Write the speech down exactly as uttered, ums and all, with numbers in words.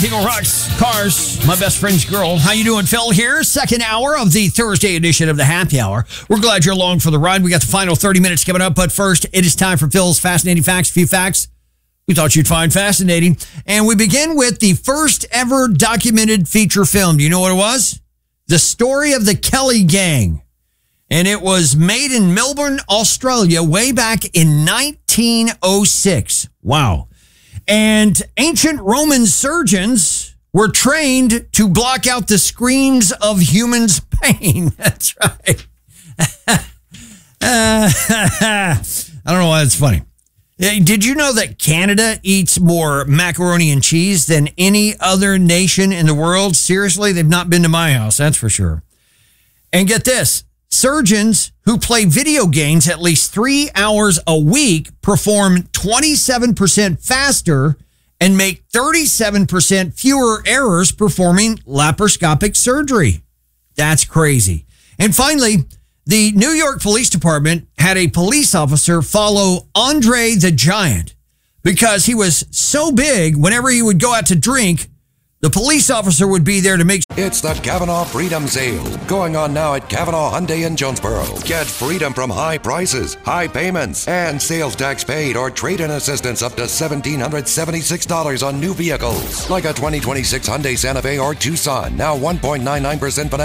Eagle Rocks Cars, my best friend's girl. How you doing, Phil? Here, second hour of the Thursday edition of the Happy Hour. We're glad you're along for the ride. We got the final thirty minutes coming up, but first, it is time for Phil's Fascinating Facts. A few facts we thought you'd find fascinating. And we begin with the first ever documented feature film. Do you know what it was? The Story of the Kelly Gang. And it was made in Melbourne, Australia, way back in nineteen oh six. Wow. And ancient Roman surgeons were trained to block out the screams of humans' pain. That's right. uh, I don't know why that's funny. Did you know that Canada eats more macaroni and cheese than any other nation in the world? Seriously, they've not been to my house, that's for sure. And get this. Surgeons who play video games at least three hours a week perform twenty-seven percent faster and make thirty-seven percent fewer errors performing laparoscopic surgery. That's crazy. And finally, the New York Police Department had a police officer follow Andre the Giant because he was so big, whenever he would go out to drink, the police officer would be there to make sure. It's the Kavanaugh Freedom Sale, going on now at Kavanaugh Hyundai in Jonesboro. Get freedom from high prices, high payments, and sales tax paid or trade-in assistance up to one thousand seven hundred seventy-six dollars on new vehicles. Like a twenty twenty-six Hyundai Santa Fe or Tucson, now one point nine nine percent